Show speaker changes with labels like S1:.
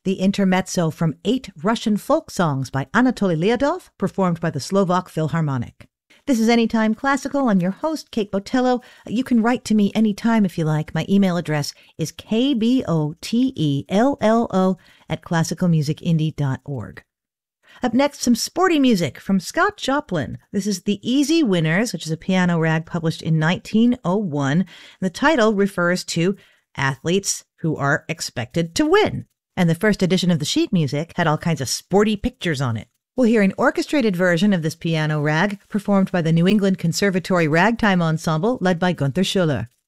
S1: the intermezzo from 8 Russian folk songs by Anatoly Lyadov, performed by the Slovak Philharmonic. This is Anytime Classical. I'm your host, Kate Botello. You can write to me anytime if you like. My email address is kbotello@classicalmusicindie.org. Up next, some sporty music from Scott Joplin. This is The Easy Winners, which is a piano rag published in 1901. And the title refers to athletes who are expected to win. And the first edition of the sheet music had all kinds of sporty pictures on it. We'll hear an orchestrated version of this piano rag performed by the New England Conservatory Ragtime Ensemble led by Gunther Schuller.